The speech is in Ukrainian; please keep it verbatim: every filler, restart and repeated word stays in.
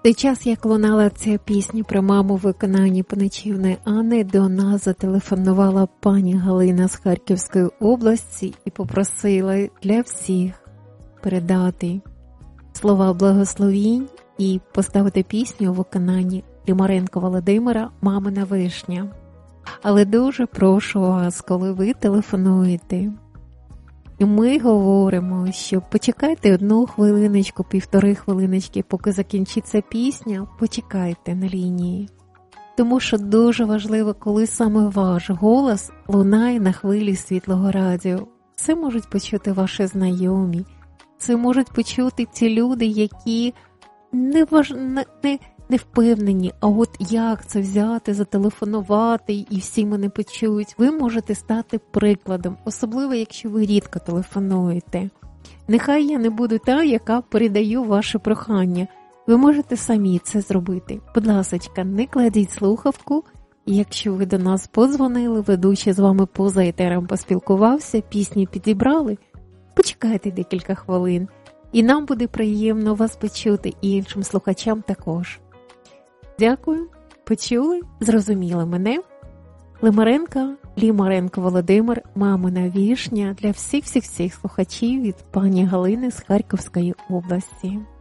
той час, як лунала ця пісня про маму в виконанні Поночівної Анни, до нас зателефонувала пані Галина з Харківської області і попросила для всіх передати слова благословінь і поставити пісню у виконанні Лімаренко Володимира «Мамина вишня». Але дуже прошу вас, коли ви телефонуєте, і ми говоримо, що почекайте одну хвилиночку, півтори хвилиночки, поки закінчиться пісня, почекайте на лінії. Тому що дуже важливо, коли саме ваш голос лунає на хвилі Світлого радіо. Це можуть почути ваші знайомі, це можуть почути ті люди, які не, важ... не, не, не впевнені, а от як це взяти, зателефонувати і всі мене почують. Ви можете стати прикладом, особливо якщо ви рідко телефонуєте. Нехай я не буду та, яка передаю ваше прохання. Ви можете самі це зробити. Будь ласочка, не кладіть слухавку. І якщо ви до нас подзвонили, ведучий з вами поза етером поспілкувався, пісні підібрали, почекайте декілька хвилин. І нам буде приємно вас почути, і іншим слухачам також. Дякую, почули, зрозуміли мене. Лимаренко, Лімаренко Володимир, «Мамина вишня» для всіх-всіх-всіх слухачів від пані Галини з Харківської області.